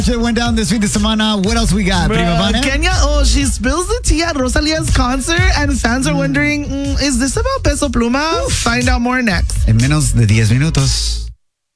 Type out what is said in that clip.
Shit went down this week, this semana. What else we got, Prima Vana? Kenya, she spills the tea at Rosalia's concert, and fans are wondering, is this about Peso Pluma? Find out more next. En menos de 10 minutos.